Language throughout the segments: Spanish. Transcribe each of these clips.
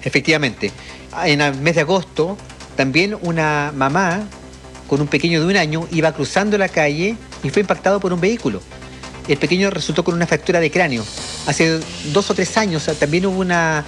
Efectivamente. En el mes de agosto, también una mamá con un pequeño de 1 año iba cruzando la calle y fue impactado por un vehículo. El pequeño resultó con una fractura de cráneo. Hace 2 o 3 años también hubo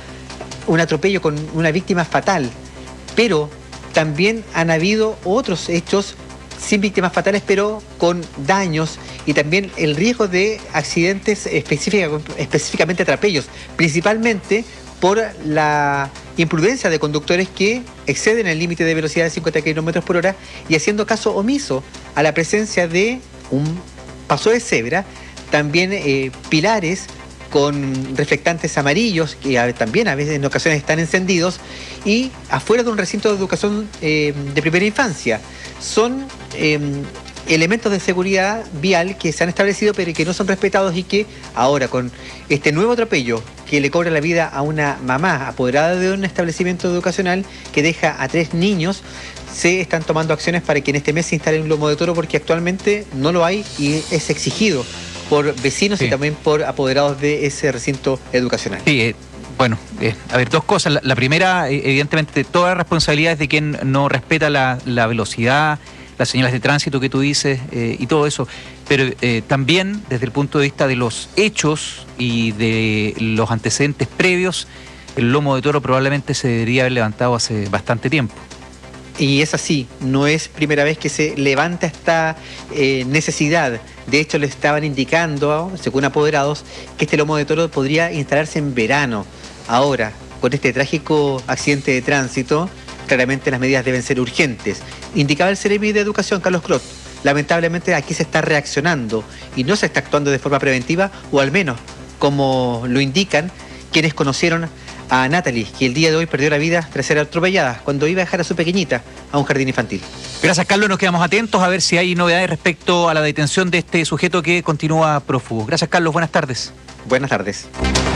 un atropello con una víctima fatal, pero también han habido otros hechos sin víctimas fatales, pero con daños y también el riesgo de accidentes específicamente atropellos, principalmente por la imprudencia de conductores que exceden el límite de velocidad de 50 km/h y haciendo caso omiso a la presencia de un paso de cebra, también pilares con reflectantes amarillos, que también a veces en ocasiones están encendidos, y afuera de un recinto de educación de primera infancia. Son elementos de seguridad vial que se han establecido pero que no son respetados y que ahora con este nuevo atropello que le cobra la vida a una mamá apoderada de un establecimiento educacional que deja a 3 niños, se están tomando acciones para que en este mes se instale un lomo de toro, porque actualmente no lo hay y es exigido por vecinos y también por apoderados de ese recinto educacional. Sí, bueno, a ver, 2 cosas. La primera, evidentemente, toda la responsabilidad es de quien no respeta la velocidad, las señales de tránsito que tú dices y todo eso. Pero también, desde el punto de vista de los hechos y de los antecedentes previos, el lomo de toro probablemente se debería haber levantado hace bastante tiempo. Y es así, no es primera vez que se levanta esta necesidad. De hecho, le estaban indicando, según apoderados, que este lomo de toro podría instalarse en verano. Ahora, con este trágico accidente de tránsito, claramente las medidas deben ser urgentes. Indicaba el Seremi de Educación, Carlos Crot. Lamentablemente aquí se está reaccionando y no se está actuando de forma preventiva, o al menos, como lo indican quienes conocieron a Natalie, que el día de hoy perdió la vida tras ser atropellada cuando iba a dejar a su pequeñita a un jardín infantil. Gracias, Carlos. Nos quedamos atentos a ver si hay novedades respecto a la detención de este sujeto que continúa prófugo. Gracias, Carlos. Buenas tardes. Buenas tardes.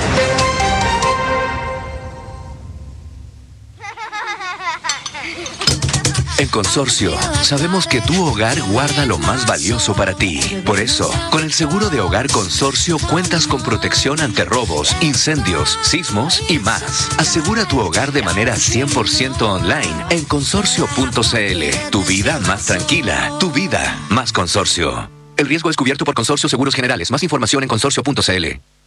En Consorcio, sabemos que tu hogar guarda lo más valioso para ti. Por eso, con el seguro de hogar Consorcio cuentas con protección ante robos, incendios, sismos y más. Asegura tu hogar de manera 100% online en consorcio.cl. Tu vida más tranquila, tu vida más Consorcio. El riesgo es cubierto por Consorcio Seguros Generales. Más información en consorcio.cl.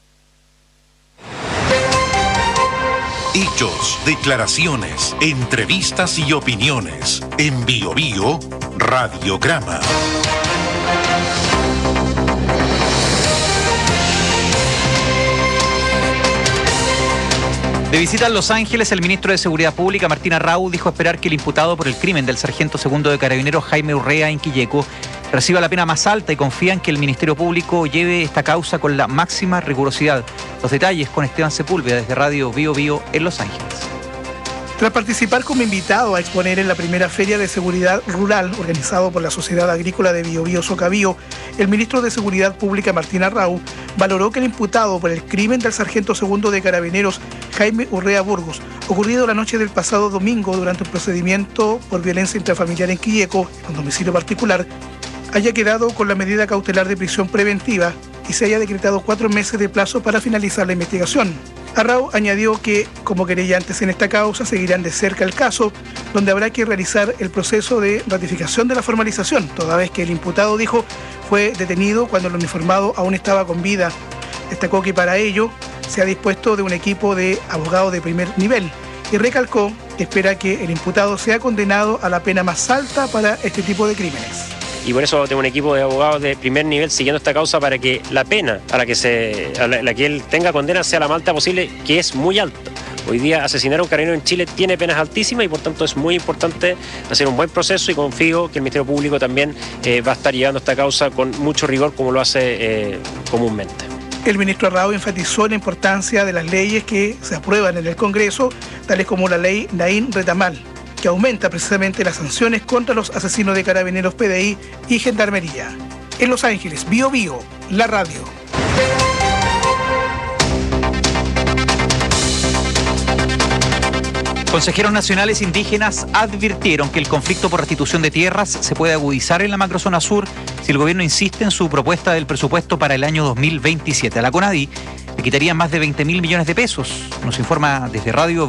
Hechos, declaraciones, entrevistas y opiniones. En Bio Bio, Radiograma. De visita en Los Ángeles, el ministro de Seguridad Pública, Martín Arrau, dijo esperar que el imputado por el crimen del sargento segundo de Carabineros, Jaime Urrea Inquilleco, reciba la pena más alta y confía en que el Ministerio Público lleve esta causa con la máxima rigurosidad. Los detalles con Esteban Sepúlveda desde Radio Bio Bio en Los Ángeles. Tras participar como invitado a exponer en la primera Feria de Seguridad Rural organizado por la Sociedad Agrícola de Bio Bio Socabío, el ministro de Seguridad Pública Martín Arrau valoró que el imputado por el crimen del sargento segundo de Carabineros, Jaime Urrea Burgos, ocurrido la noche del pasado domingo durante un procedimiento por violencia intrafamiliar en Quilleco, en un domicilio particular, haya quedado con la medida cautelar de prisión preventiva y se haya decretado 4 meses de plazo para finalizar la investigación. Arrau añadió que, como querellantes en esta causa, seguirán de cerca el caso, donde habrá que realizar el proceso de ratificación de la formalización, toda vez que el imputado, dijo, fue detenido cuando el uniformado aún estaba con vida. Destacó que para ello se ha dispuesto de un equipo de abogados de primer nivel y recalcó que espera que el imputado sea condenado a la pena más alta para este tipo de crímenes. Y por eso tengo un equipo de abogados de primer nivel siguiendo esta causa para que la pena a la que él tenga condena sea la más alta posible, que es muy alta. Hoy día asesinar a un carabinero en Chile tiene penas altísimas y por tanto es muy importante hacer un buen proceso, y confío que el Ministerio Público también va a estar llevando esta causa con mucho rigor como lo hace comúnmente. El ministro Arrau enfatizó la importancia de las leyes que se aprueban en el Congreso, tales como la ley Naín Retamal, que aumenta precisamente las sanciones contra los asesinos de Carabineros, PDI y Gendarmería. En Los Ángeles, Bio Bio, la radio. Consejeros nacionales indígenas advirtieron que el conflicto por restitución de tierras se puede agudizar en la macrozona sur si el gobierno insiste en su propuesta del presupuesto para el año 2027. A la CONADI le quitarían más de 20.000 millones de pesos. Nos informa desde Radio